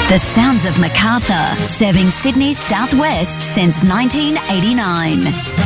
The sounds of Macarthur, serving Sydney's southwest since 1989.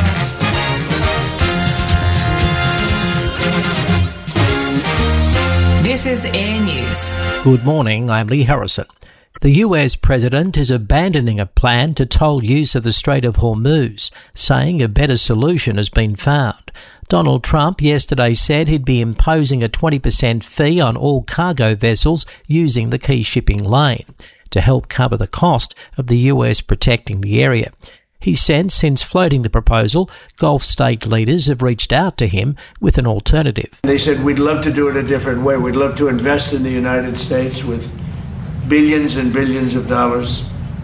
This is Air News. Good morning, I'm Lee Harrison. The US president is abandoning a plan to toll use of the Strait of Hormuz, saying a better solution has been found. Donald Trump yesterday said he'd be imposing a 20% fee on all cargo vessels using the key shipping lane to help cover the cost of the US protecting the area. He said since floating the proposal, Gulf state leaders have reached out to him with an alternative. They said, we'd love to do it a different way. We'd love to invest in the United States with billions and billions of dollars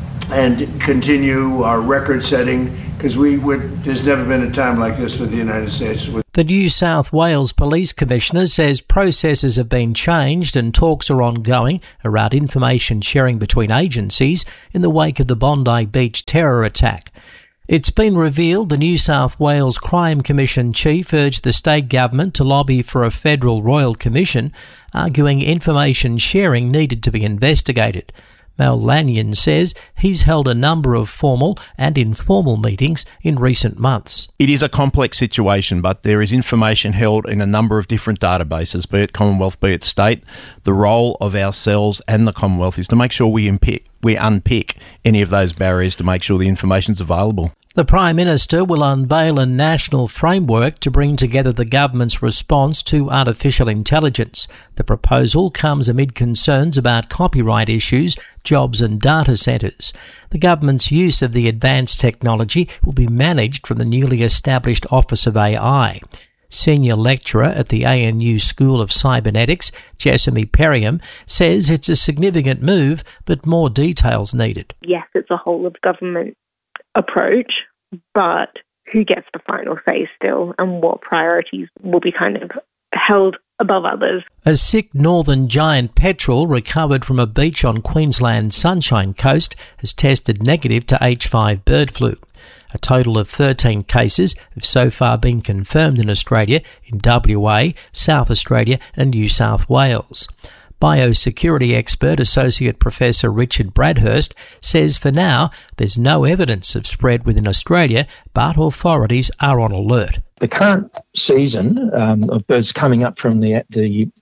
and continue our record setting, because there's never been a time like this for the United States. The New South Wales Police Commissioner says processes have been changed and talks are ongoing around information sharing between agencies in the wake of the Bondi Beach terror attack. It's been revealed the New South Wales Crime Commission chief urged the state government to lobby for a federal royal commission, arguing information sharing needed to be investigated. Mel Lanyon says he's held a number of formal and informal meetings in recent months. It is a complex situation, but there is information held in a number of different databases, be it Commonwealth, be it state. The role of ourselves and the Commonwealth is to make sure we unpick any of those barriers to make sure the information's available. The Prime Minister will unveil a national framework to bring together the government's response to artificial intelligence. The proposal comes amid concerns about copyright issues, jobs and data centres. The government's use of the advanced technology will be managed from the newly established Office of AI. Senior lecturer at the ANU School of Cybernetics, Jessamy Perriam, says it's a significant move, but more details needed. Yes, it's a whole-of-government approach, but who gets the final say still, and what priorities will be kind of held above others? A sick northern giant petrel recovered from a beach on Queensland's Sunshine Coast has tested negative to H5 bird flu. A total of 13 cases have so far been confirmed in Australia, in WA, South Australia and New South Wales. Biosecurity expert Associate Professor Richard Bradhurst says for now there's no evidence of spread within Australia, but authorities are on alert. The current season of birds coming up from the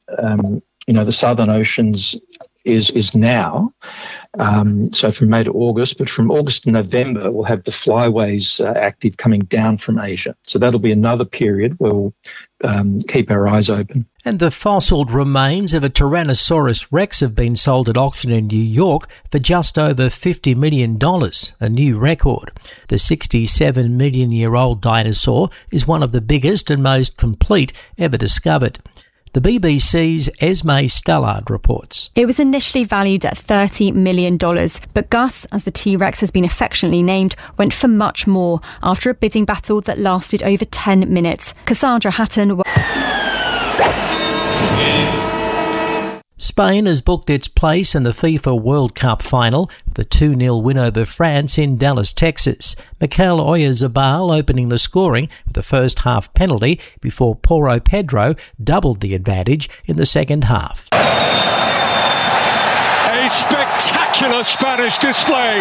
southern oceans is now. So from May to August, but from August to November, we'll have the flyways active coming down from Asia. So that'll be another period where we'll keep our eyes open. And the fossiled remains of a Tyrannosaurus Rex have been sold at auction in New York for just over $50 million, a new record. The 67-million-year-old dinosaur is one of the biggest and most complete ever discovered. The BBC's Esme Stallard reports. It was initially valued at $30 million, but Gus, as the T-Rex has been affectionately named, went for much more after a bidding battle that lasted over 10 minutes. Cassandra Hatton... Spain has booked its place in the FIFA World Cup final with a 2-0 win over France in Dallas, Texas. Mikel Oyarzabal opening the scoring with a first-half penalty before Poro Pedro doubled the advantage in the second half. A spectacular Spanish display.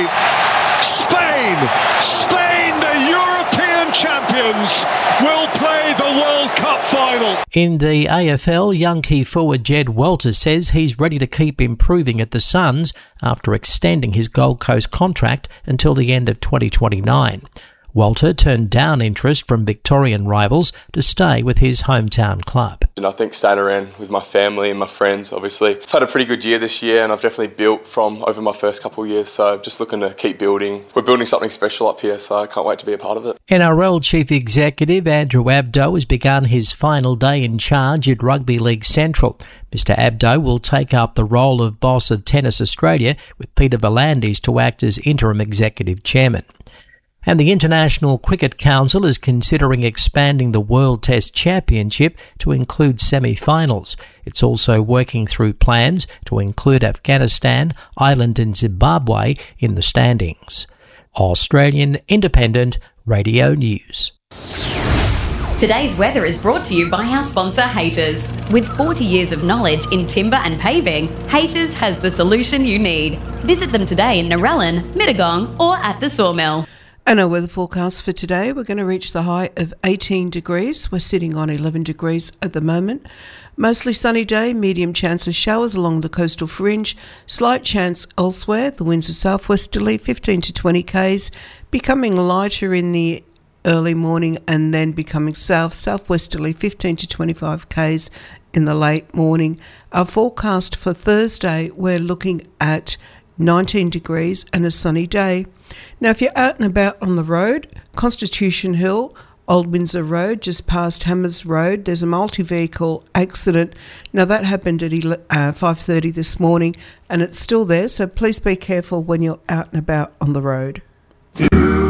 Spain, the European champions, will play the World Cup final. In the AFL, Yankee forward Jed Welter says he's ready to keep improving at the Suns after extending his Gold Coast contract until the end of 2029. Welter turned down interest from Victorian rivals to stay with his hometown club. And I think staying around with my family and my friends, obviously. I've had a pretty good year this year and I've definitely built from over my first couple of years, so just looking to keep building. We're building something special up here, so I can't wait to be a part of it. NRL Chief Executive Andrew Abdo has begun his final day in charge at Rugby League Central. Mr Abdo will take up the role of boss of Tennis Australia, with Peter V'landys to act as interim executive chairman. And the International Cricket Council is considering expanding the World Test Championship to include semi-finals. It's also working through plans to include Afghanistan, Ireland and Zimbabwe in the standings. Australian Independent Radio News. Today's weather is brought to you by our sponsor, Haters. With 40 years of knowledge in timber and paving, Haters has the solution you need. Visit them today in Narellan, Mittagong or at the Sawmill. And our weather forecast for today, we're going to reach the high of 18 degrees. We're sitting on 11 degrees at the moment. Mostly sunny day, medium chance of showers along the coastal fringe, slight chance elsewhere. The winds are southwesterly, 15 to 20 k's, becoming lighter in the early morning and then becoming southwesterly, 15 to 25 k's in the late morning. Our forecast for Thursday, we're looking at 19 degrees and a sunny day. Now, if you're out and about on the road, Constitution Hill, Old Windsor Road, just past Hammers Road, there's a multi-vehicle accident. Now, that happened at 5:30 this morning, and it's still there, so please be careful when you're out and about on the road.